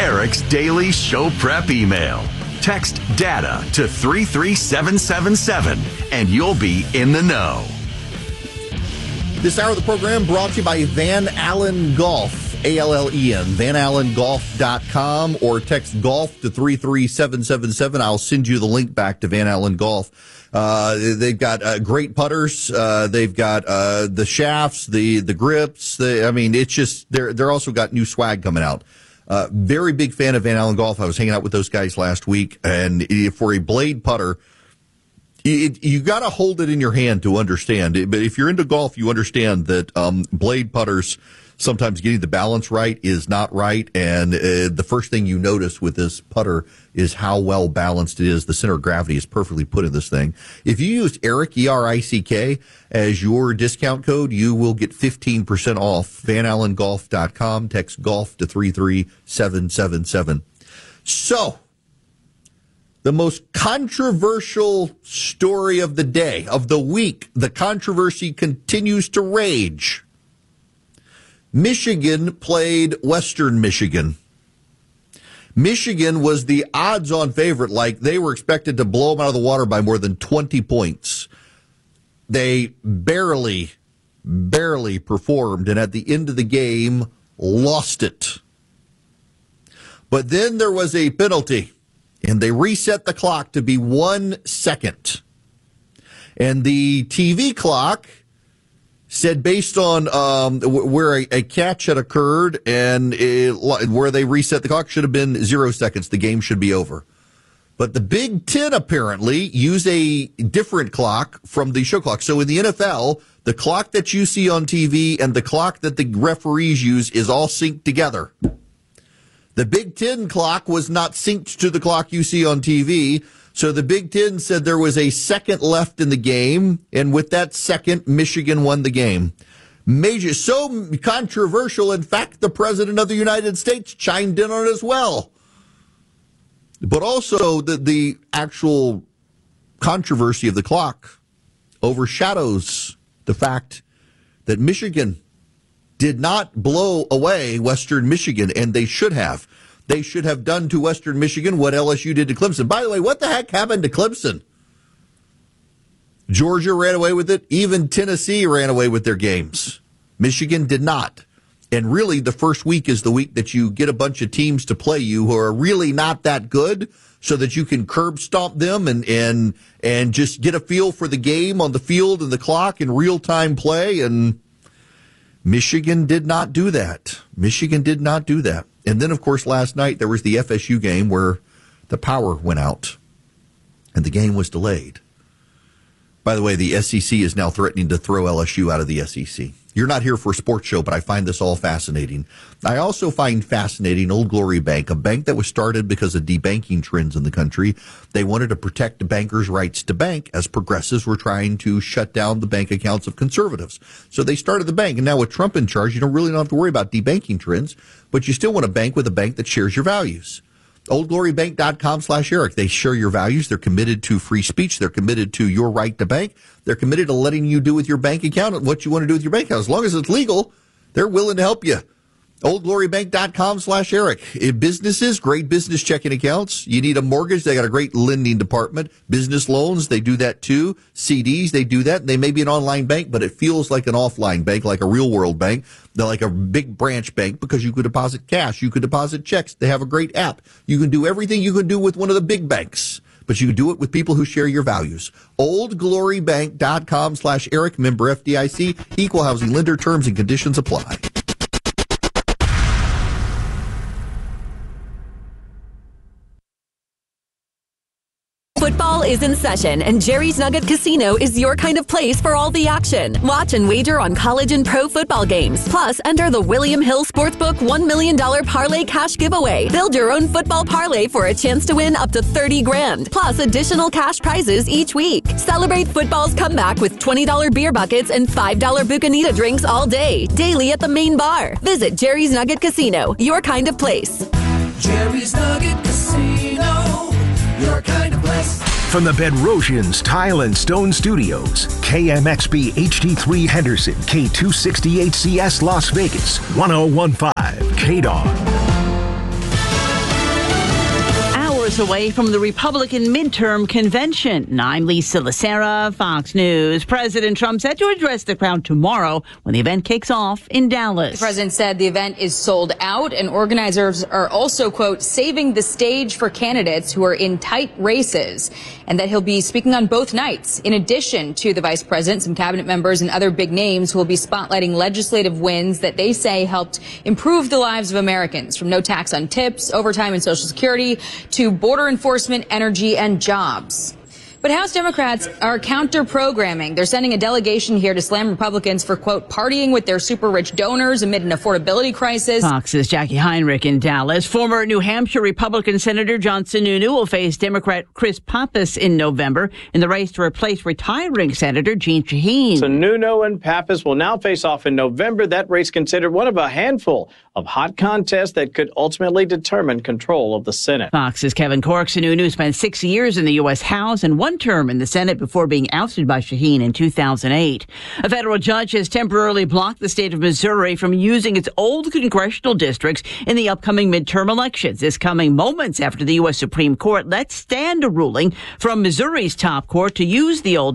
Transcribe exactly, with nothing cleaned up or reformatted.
Eric's daily show prep email. Text DATA to three three seven seven seven and you'll be in the know. This hour of the program brought to you by Van Allen Golf, A L L E N, van allen golf dot com, or text golf to three three seven seven seven. I'll send you the link back to Van Allen Golf. Uh, they've got uh, great putters. Uh, they've got uh, the shafts, the the grips. The, I mean, it's just they're they're also got new swag coming out. Uh, very big fan of Van Allen Golf. I was hanging out with those guys last week, and for a blade putter, It, you got to hold it in your hand to understand it. But if you're into golf, you understand that um, blade putters, sometimes getting the balance right is not right. And uh, the first thing you notice with this putter is how well balanced it is. The center of gravity is perfectly put in this thing. If you use Eric, E R I C K, as your discount code, you will get fifteen percent off. van allen golf dot com. Text golf to three three seven seven seven. So, the most controversial story of the day, of the week, the controversy continues to rage. Michigan played Western Michigan. Michigan was the odds-on favorite, like they were expected to blow them out of the water by more than twenty points. They barely, barely performed, and at the end of the game, lost it. But then there was a penalty. And they reset the clock to be one second. And the T V clock said based on um, where a, a catch had occurred and it, where they reset the clock should have been zero seconds. The game should be over. But the Big Ten apparently use a different clock from the show clock. So in the N F L, the clock that you see on T V and the clock that the referees use is all synced together. The Big Ten clock was not synced to the clock you see on T V, so the Big Ten said there was a second left in the game, and with that second, Michigan won the game. Major, so controversial, in fact, the President of the United States chimed in on it as well. But also, the, the actual controversy of the clock overshadows the fact that Michigan did not blow away Western Michigan, and they should have. They should have done to Western Michigan what L S U did to Clemson. By the way, what the heck happened to Clemson? Georgia ran away with it. Even Tennessee ran away with their games. Michigan did not. And really, the first week is the week that you get a bunch of teams to play you who are really not that good, so that you can curb stomp them and and and just get a feel for the game on the field and the clock in real-time play. And Michigan did not do that. Michigan did not do that. And then, of course, last night there was the F S U game where the power went out and the game was delayed. By the way, the S E C is now threatening to throw L S U out of the S E C. You're not here for a sports show, but I find this all fascinating. I also find fascinating Old Glory Bank, a bank that was started because of debanking trends in the country. They wanted to protect the bankers' rights to bank, as progressives were trying to shut down the bank accounts of conservatives. So they started the bank, and now with Trump in charge, you don't really don't have to worry about debanking trends, but you still want to bank with a bank that shares your values. oldglorybank.com slash Eric. They share your values. They're committed to free speech. They're committed to your right to bank. They're committed to letting you do with your bank account what you want to do with your bank account. As long as it's legal, they're willing to help you. oldglorybank.com slash Eric. If businesses, great business checking accounts. You need a mortgage, they got a great lending department. Business loans, they do that too. C Ds, they do that. They may be an online bank, but it feels like an offline bank, like a real world bank. They're like a big branch bank because you could deposit cash. You could deposit checks. They have a great app. You can do everything you can do with one of the big banks, but you can do it with people who share your values. oldglorybank.com slash Eric, member F D I C, equal housing lender, terms and conditions apply. Football is in session, and Jerry's Nugget Casino is your kind of place for all the action. Watch and wager on college and pro football games. Plus, enter the William Hill Sportsbook one million dollars Parlay Cash Giveaway. Build your own football parlay for a chance to win up to thirty grand. Plus, additional cash prizes each week. Celebrate football's comeback with twenty dollars beer buckets and five dollars Bucanita drinks all day, daily at the main bar. Visit Jerry's Nugget Casino, your kind of place. Jerry's Nugget Casino, your kind of place. From the Bedrosians Tile and Stone Studios, K M X B H D three Henderson, K two sixty H C S Las Vegas, one oh one point five K D O G. hours away from the Republican midterm convention. I'm Lisa Lacera, Fox News. President Trump set to address the crowd tomorrow when the event kicks off in Dallas. The president said the event is sold out and organizers are also, quote, saving the stage for candidates who are in tight races, and that he'll be speaking on both nights. In addition to the vice president, some cabinet members and other big names who will be spotlighting legislative wins that they say helped improve the lives of Americans, from no tax on tips, overtime and Social Security, to border enforcement, energy, and jobs. But House Democrats are counter-programming. They're sending a delegation here to slam Republicans for, quote, partying with their super-rich donors amid an affordability crisis. Fox's Jackie Heinrich in Dallas. Former New Hampshire Republican Senator John Sununu will face Democrat Chris Pappas in November in the race to replace retiring Senator Jeanne Shaheen. Sununu and Pappas will now face off in November. That race considered one of a handful of hot contests that could ultimately determine control of the Senate. Fox's Kevin Cork. Sununu spent six years in the U S House and one term in the Senate before being ousted by Shaheen in two thousand eight. A federal judge has temporarily blocked the state of Missouri from using its old congressional districts in the upcoming midterm elections. This coming moments after the U S Supreme Court let stand a ruling from Missouri's top court to use the old